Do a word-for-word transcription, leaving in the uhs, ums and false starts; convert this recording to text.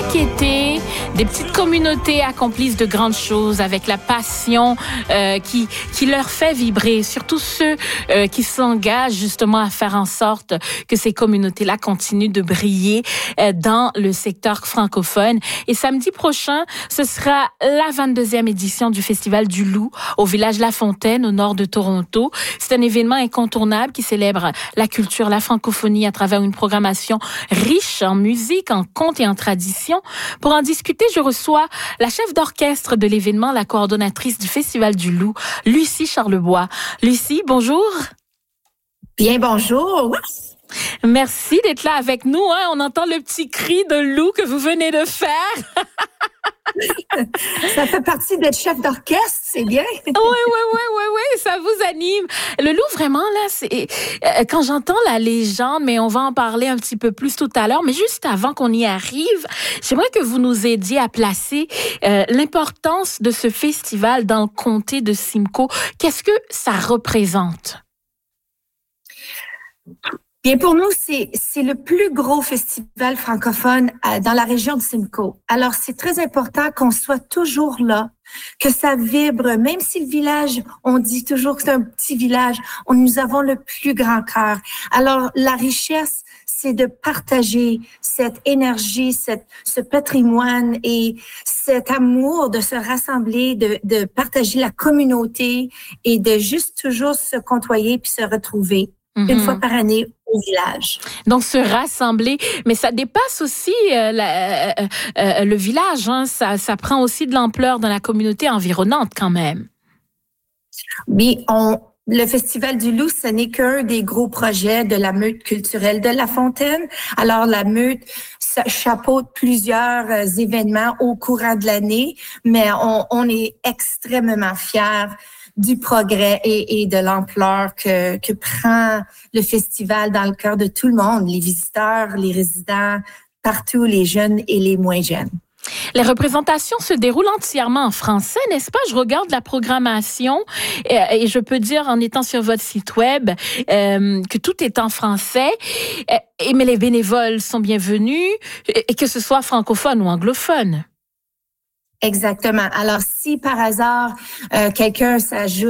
chaque été, des petites communautés accomplissent de grandes choses avec la passion euh, qui qui leur fait vibrer, surtout ceux euh, qui s'engagent justement à faire en sorte que ces communautés-là continuent de briller euh, dans le secteur francophone. Et samedi prochain, ce sera la vingt-deuxième édition du Festival du Loup au village La Fontaine, au nord de Toronto. C'est un événement incontournable qui célèbre la culture, la francophonie à travers une programmation riche en musique, en contes et en tradition. Pour en discuter, je reçois la chef d'orchestre de l'événement, la coordonnatrice du Festival du Loup, Lucie Charlebois. Lucie, bonjour. Bien, bonjour. Merci d'être là avec nous. Hein. On entend le petit cri de loup que vous venez de faire. Ça fait partie d'être chef d'orchestre, c'est bien. Oui, oui, oui, oui, oui, ça vous anime. Le loup, vraiment, là, c'est euh, quand j'entends la légende, mais on va en parler un petit peu plus tout à l'heure, mais juste avant qu'on y arrive, j'aimerais que vous nous aidiez à placer euh, l'importance de ce festival dans le comté de Simcoe. Qu'est-ce que ça représente? Bien, pour nous, c'est, c'est le plus gros festival francophone euh, dans la région de Simcoe. Alors, c'est très important qu'on soit toujours là, que ça vibre, même si le village, on dit toujours que c'est un petit village, on, nous avons le plus grand cœur. Alors, la richesse, c'est de partager cette énergie, cette, ce patrimoine et cet amour de se rassembler, de, de partager la communauté et de juste toujours se côtoyer puis se retrouver. Mm-hmm. Une fois par année au village. Donc, se rassembler, mais ça dépasse aussi euh, la, euh, euh, le village. Hein. Ça, ça prend aussi de l'ampleur dans la communauté environnante quand même. Oui, on, le Festival du Loup, ce n'est qu'un des gros projets de la meute culturelle de La Fontaine. Alors, la meute chapeaute plusieurs euh, événements au courant de l'année, mais on, on est extrêmement fiers du progrès et, et de l'ampleur que, que prend le festival dans le cœur de tout le monde, les visiteurs, les résidents, partout, les jeunes et les moins jeunes. Les représentations se déroulent entièrement en français, n'est-ce pas? Je regarde la programmation et, et je peux dire, en étant sur votre site web, euh, que tout est en français. Et, mais les bénévoles sont bienvenus, et, et que ce soit francophone ou anglophone. Exactement. Alors, si par hasard, euh, quelqu'un s'ajoute